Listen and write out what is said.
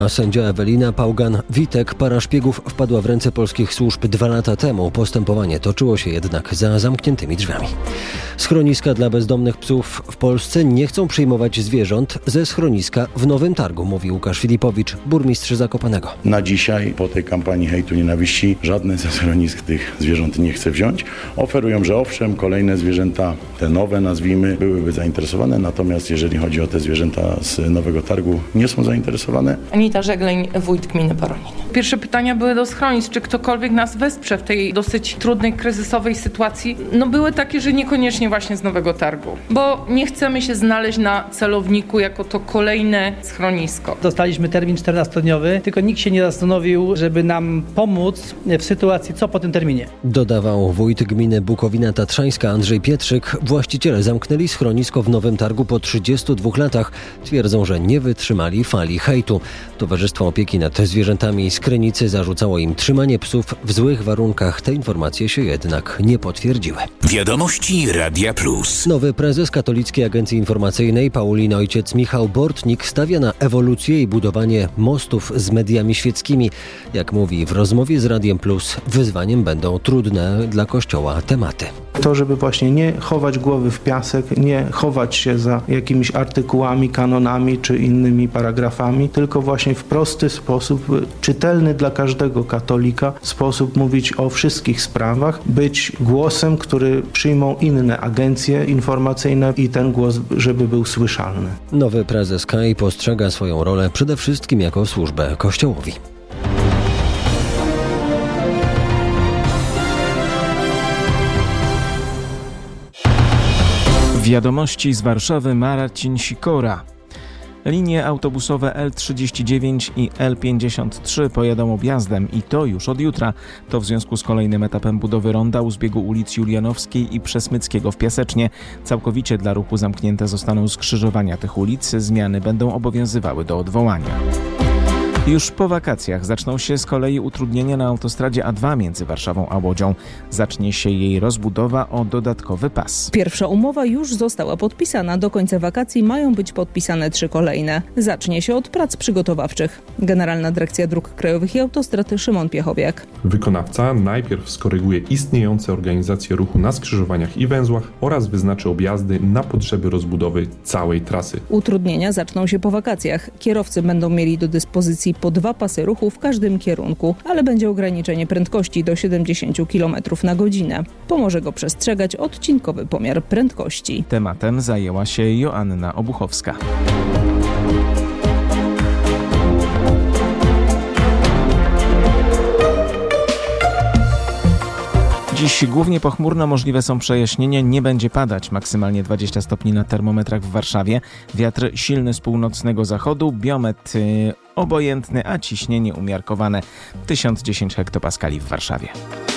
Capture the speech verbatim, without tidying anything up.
A sędzia Ewelina Pałgan-Witek, para szpiegów, wpadła w ręce polskich służb dwa lata temu. Postępowanie toczyło się jednak za zamkniętymi drzwiami. Schroniska dla bezdomnych psów w Polsce nie chcą przyjmować zwierząt ze schroniska w Nowym Targu, mówi Łukasz Filipowicz, burmistrz Zakopanego. Na dzisiaj, po tej kampanii hejtu, nienawiści, żadne ze schronisk tych zwierząt nie chce wziąć. Oferują, że owszem, kolejne zwierzęta, te nowe nazwijmy, byłyby zainteresowane, natomiast jeżeli chodzi o te zwierzęta z Nowego Targu, nie są zainteresowane. Anita Żegleń, wójt gminy Poronin. Pierwsze pytania były do schronisk, czy ktokolwiek nas wesprze w tej dosyć trudnej, kryzysowej sytuacji. No były takie, że niekoniecznie właśnie z Nowego Targu, bo nie chcemy się znaleźć na celowniku jako to kolejne schronisko. Dostaliśmy termin czternastodniowy, tylko nikt się nie zastanowił, żeby nam pomóc w sytuacji, co po tym terminie. Dodawał wójt gminy Bukowina Tatrzańska Andrzej Pietrzyk. Właściciele zamknęli schronisko w Nowym Targu po trzydziestu dwóch latach. Twierdzą, że nie wytrzymali fali hejtu. Towarzystwo Opieki nad Zwierzętami z Krynicy zarzucało im trzymanie psów w złych warunkach. Te informacje się jednak nie potwierdziły. Wiadomości Radia Plus. Nowy prezes Katolickiej Agencji Informacyjnej Paulin ojciec Michał Bortnik stawia na ewolucję i budowanie mostów z mediami świeckimi. Jak mówi w rozmowie z Radiem Plus, wyzwaniem będą trudne dla Kościoła tematy. To, żeby właśnie nie chować głowy w piasek, nie chować się za jakimiś artykułami, kanonami czy innymi paragrafami, tylko właśnie w prosty sposób, czytelny dla każdego katolika, sposób mówić o wszystkich sprawach, być głosem, który przyjmą inne agencje informacyjne i ten głos, żeby był słyszalny. Nowy prezes K A I postrzega swoją rolę przede wszystkim jako służbę Kościołowi. Wiadomości z Warszawy, Marcin Sikora. Linie autobusowe L trzydzieści dziewięć i L pięćdziesiąt trzy pojadą objazdem i to już od jutra. To w związku z kolejnym etapem budowy ronda u zbiegu ulic Julianowskiej i Przesmyckiego w Piasecznie. Całkowicie dla ruchu zamknięte zostaną skrzyżowania tych ulic. Zmiany będą obowiązywały do odwołania. Już po wakacjach zaczną się z kolei utrudnienia na autostradzie A dwa między Warszawą a Łodzią. Zacznie się jej rozbudowa o dodatkowy pas. Pierwsza umowa już została podpisana. Do końca wakacji mają być podpisane trzy kolejne. Zacznie się od prac przygotowawczych. Generalna Dyrekcja Dróg Krajowych i Autostrad Szymon Piechowiak. Wykonawca najpierw skoryguje istniejące organizacje ruchu na skrzyżowaniach i węzłach oraz wyznaczy objazdy na potrzeby rozbudowy całej trasy. Utrudnienia zaczną się po wakacjach. Kierowcy będą mieli do dyspozycji po dwa pasy ruchu w każdym kierunku, ale będzie ograniczenie prędkości do siedemdziesiąt kilometrów na godzinę. Pomoże go przestrzegać odcinkowy pomiar prędkości. Tematem zajęła się Joanna Obuchowska. Dziś głównie pochmurno, możliwe są przejaśnienia, nie będzie padać. Maksymalnie dwadzieścia stopni na termometrach w Warszawie. Wiatr silny z północnego zachodu, biometr obojętny, a ciśnienie umiarkowane tysiąc dziesięć hektopaskali w Warszawie.